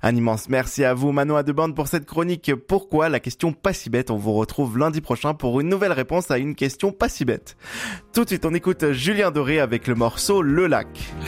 Un immense merci à vous, Manon Adebande, pour cette chronique Pourquoi la question pas si bête. On vous retrouve lundi prochain pour une nouvelle réponse à une question pas si bête. Tout de suite, on écoute Julien Doré avec le morceau Le Lac.